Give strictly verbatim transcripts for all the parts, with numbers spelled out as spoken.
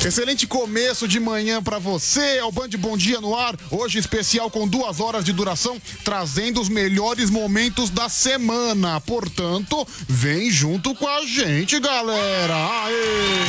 Excelente começo de manhã pra você, é o Band Bom Dia no ar, hoje especial com duas horas de duração, trazendo os melhores momentos da semana, portanto, vem junto com a gente, galera. Aê!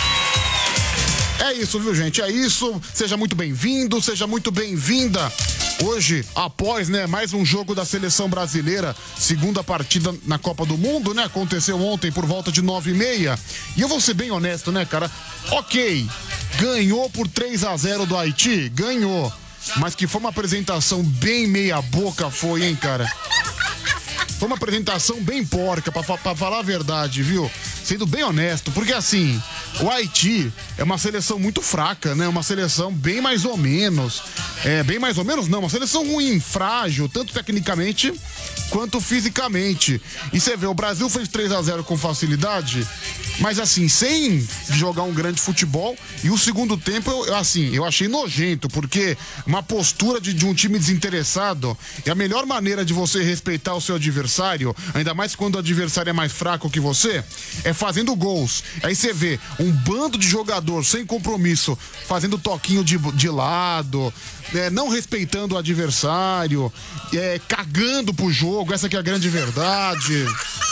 É isso, viu, gente? É isso. Seja muito bem-vindo, seja muito bem-vinda. Hoje, após, né, mais um jogo da seleção brasileira, segunda partida na Copa do Mundo, né? Aconteceu ontem por volta de nove e meia. E eu vou ser bem honesto, né, cara? Ok, ganhou por três a zero do Haiti, ganhou. Mas que foi uma apresentação bem meia boca, foi, hein, cara? Foi uma apresentação bem porca, pra, pra falar a verdade, viu? Sendo bem honesto, porque assim, o Haiti é uma seleção muito fraca, né? Uma seleção bem mais ou menos. É, bem mais ou menos não, uma seleção ruim, frágil, tanto tecnicamente quanto fisicamente. E você vê, o Brasil fez três a zero com facilidade, mas assim, sem jogar um grande futebol. E o segundo tempo, eu, assim, eu achei nojento, porque uma postura de, de um time desinteressado é a melhor maneira de você respeitar o seu adversário, ainda mais quando o adversário é mais fraco que você, é fazendo gols. Aí você vê um bando de jogador sem compromisso, fazendo toquinho de, de lado, é, não respeitando o adversário, é, cagando pro jogo, essa que é a grande verdade.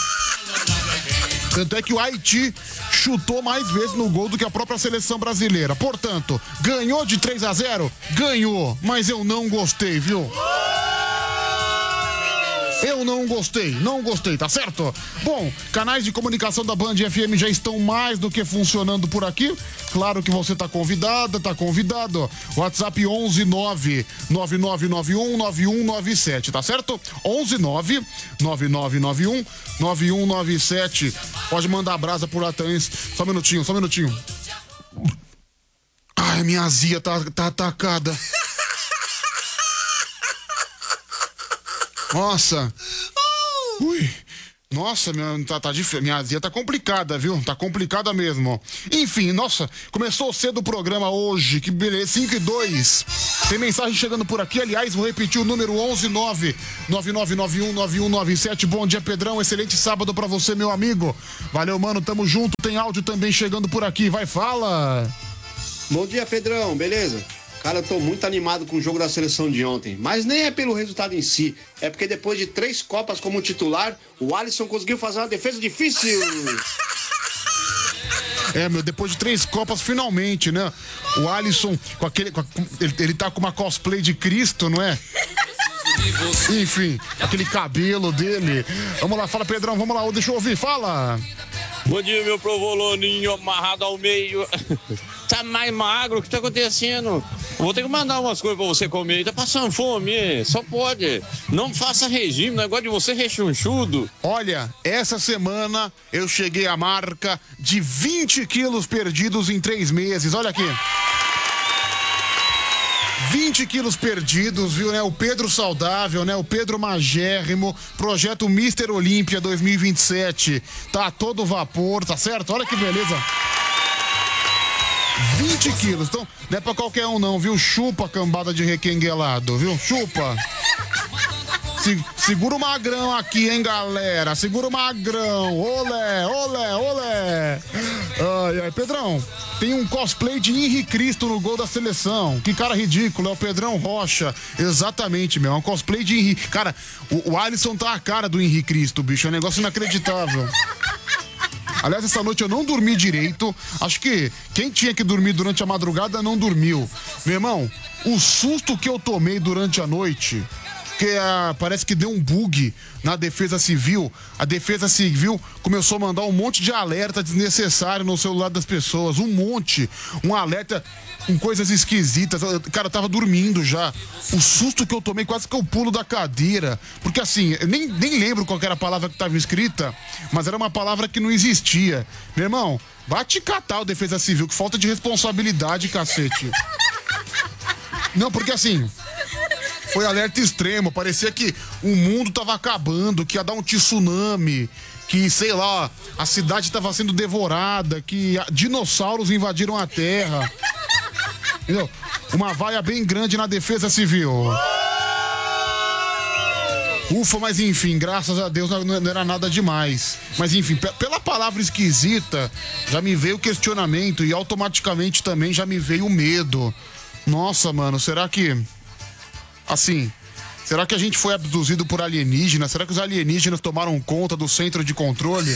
Tanto é que o Haiti chutou mais vezes no gol do que a própria seleção brasileira. Portanto, ganhou de três a zero? Ganhou, mas eu não gostei, viu? Eu não gostei, não gostei, tá certo? Bom, canais de comunicação da Band F M já estão mais do que funcionando por aqui. Claro que você tá convidada, tá convidado. WhatsApp onze nove nove nove nove um nove um nove sete, tá certo? onze nove nove nove nove um nove um nove sete. Pode mandar brasa por lá também. Só um minutinho, só um minutinho. Ai, minha azia tá, tá atacada. Nossa. Ui. Nossa, minha, tá, tá difícil. Minha azia tá complicada, viu? Tá complicada mesmo. Enfim, nossa, começou cedo o programa hoje. Que beleza, cinco e dois. Tem mensagem chegando por aqui. Aliás, vou repetir o número onze nove nove nove nove um nove um nove sete. Bom dia, Pedrão. Excelente sábado pra você, meu amigo. Valeu, mano. Tamo junto. Tem áudio também chegando por aqui. Vai, fala. Bom dia, Pedrão. Beleza? Cara, eu tô muito animado com o jogo da seleção de ontem, mas nem é pelo resultado em si, é porque depois de três Copas como titular, o Alisson conseguiu fazer uma defesa difícil. É, meu, depois de três Copas, finalmente, né? O Alisson, com aquele, com a, ele, ele tá com uma cosplay de Cristo, não é? Enfim, aquele cabelo dele. Vamos lá, fala, Pedrão, vamos lá, deixa eu ouvir, fala. Bom dia, meu provoloninho amarrado ao meio. Tá mais magro, o que tá acontecendo? Vou ter que mandar umas coisas pra você comer. Tá passando fome, só pode. Não faça regime, negócio de você rechonchudo. Olha, essa semana eu cheguei à marca de vinte quilos perdidos em três meses. Olha aqui. vinte quilos perdidos, viu, né? O Pedro saudável, né? O Pedro magérrimo, projeto mister Olímpia dois mil e vinte e sete. Tá a todo vapor, tá certo? Olha que beleza. vinte quilos, então não é pra qualquer um não, viu? Chupa, cambada de requenguelado, viu? Chupa. Se, segura o magrão aqui, hein, galera? Segura o magrão. Olé, olé, olé. Ai, ai, Pedrão, tem um cosplay de Henrique Cristo no gol da seleção. Que cara ridículo, é o Pedrão Rocha. Exatamente, meu, é um cosplay de Henrique. Cara, o, o Alisson tá a cara do Henrique Cristo, bicho, é um negócio inacreditável. Aliás, essa noite eu não dormi direito. Acho que quem tinha que dormir durante a madrugada não dormiu. Meu irmão, o susto que eu tomei durante a noite, que ah, parece que deu um bug na Defesa Civil. A Defesa Civil começou a mandar um monte de alerta desnecessário no celular das pessoas. Um monte. Um alerta com coisas esquisitas. Cara, eu tava dormindo já. O susto que eu tomei, quase que eu pulo da cadeira. Porque assim, eu nem, nem lembro qual era a palavra que tava escrita, mas era uma palavra que não existia. Meu irmão, vai te catar o Defesa Civil, que falta de responsabilidade, cacete. Não, porque assim, foi alerta extremo, parecia que o mundo tava acabando, que ia dar um tsunami, que, sei lá, a cidade tava sendo devorada, que dinossauros invadiram a Terra. Entendeu? Uma vaia bem grande na Defesa Civil. Ufa, mas enfim, graças a Deus não, não era nada demais. Mas enfim, pela palavra esquisita, já me veio o questionamento e automaticamente também já me veio o medo. Nossa, mano, será que... Assim, será que a gente foi abduzido por alienígenas? Será que os alienígenas tomaram conta do centro de controle?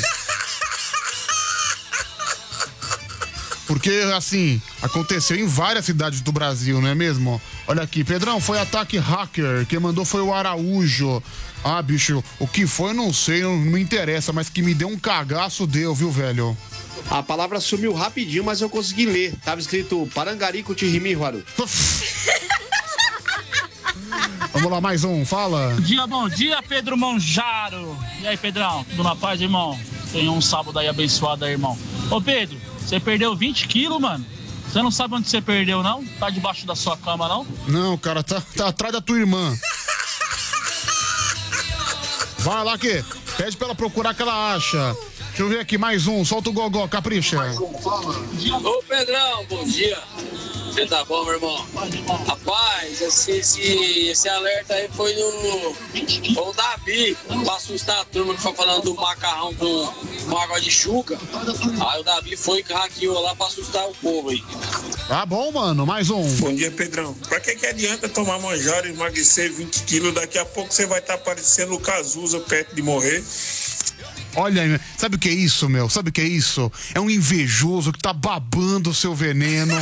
Porque, assim, aconteceu em várias cidades do Brasil, não é mesmo? Olha aqui, Pedrão, foi ataque hacker. Quem mandou foi o Araújo. Ah, bicho, o que foi eu não sei, não me interessa, mas que me deu um cagaço deu, viu, velho? A palavra sumiu rapidinho, mas eu consegui ler. Tava escrito Parangarico Tirimihuaru. Vamos lá, mais um, fala. Bom dia, bom dia, Pedro Monjaro. E aí, Pedrão, tudo na paz, irmão? Tem um sábado aí abençoado aí, irmão. Ô, Pedro, você perdeu vinte quilos, mano? Você não sabe onde você perdeu, não? Tá debaixo da sua cama, não? Não, cara, tá, tá atrás da tua irmã. Vai lá que pede pra ela procurar que ela acha. Deixa eu ver aqui, mais um, solta o gogó, capricha. Ô, Pedrão, bom dia. Você tá bom, meu irmão? Rapaz, esse, esse, esse alerta aí foi no foi o Davi, pra assustar a turma que foi falando do macarrão com, com água de chuca. Aí o Davi foi e hackeou lá pra assustar o povo aí. Tá bom, mano, mais um. Bom dia, Pedrão. Pra que que adianta tomar manjaro e emagrecer vinte quilos? Daqui a pouco você vai estar tá parecendo o Cazuza perto de morrer. Olha, sabe o que é isso, meu? Sabe o que é isso? É um invejoso que tá babando o seu veneno.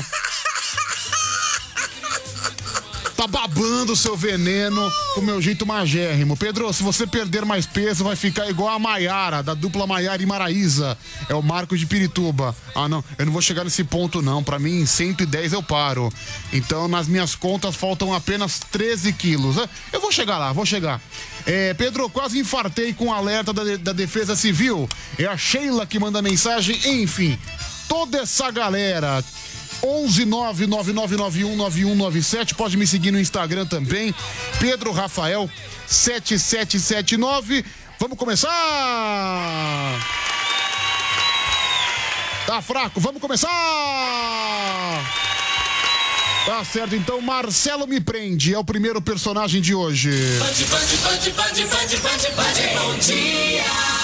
Tá babando o seu veneno com o meu jeito magérrimo. Pedro, se você perder mais peso, vai ficar igual a Maiara, da dupla Maiara e Maraísa. É o Marcos de Pirituba. Ah, não, eu não vou chegar nesse ponto, não. Pra mim, em cento e dez eu paro. Então, nas minhas contas, faltam apenas treze quilos. Eu vou chegar lá, vou chegar. É, Pedro, quase infartei com o alerta da, da Defesa Civil. É a Sheila que manda mensagem. Enfim, toda essa galera... onze nove nove nove nove um nove um nove sete, pode me seguir no Instagram também, Pedro Rafael sete sete sete nove. Vamos começar! Tá fraco, vamos começar! Tá certo, então Marcelo Me Prende é o primeiro personagem de hoje. Band, band, band, band, band, band, band, bom dia!